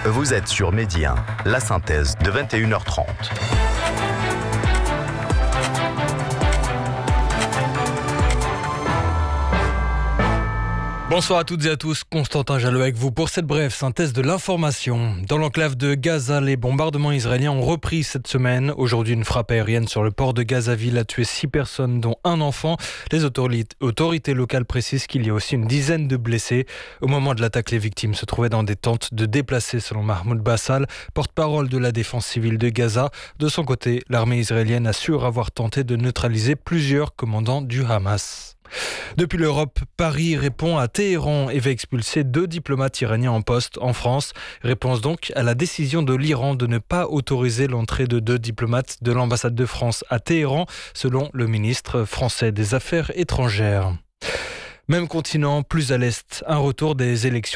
Vous êtes sur Midi 1, la synthèse de 21h30. Bonsoir à toutes et à tous, Constantin Jalot avec vous pour cette brève synthèse de l'information. Dans l'enclave de Gaza, les bombardements israéliens ont repris cette semaine. Aujourd'hui, une frappe aérienne sur le port de Gaza-Ville a tué 6 personnes, dont un enfant. Les autorités locales précisent qu'il y a aussi une dizaine de blessés. Au moment de l'attaque, les victimes se trouvaient dans des tentes de déplacés, selon Mahmoud Bassal, porte-parole de la défense civile de Gaza. De son côté, l'armée israélienne assure avoir tenté de neutraliser plusieurs commandants du Hamas. Depuis l'Europe, Paris répond à Téhéran et va expulser 2 diplomates iraniens en poste en France. Réponse donc à la décision de l'Iran de ne pas autoriser l'entrée de 2 diplomates de l'ambassade de France à Téhéran, selon le ministre français des Affaires étrangères. Même continent, plus à l'est, un retour des élections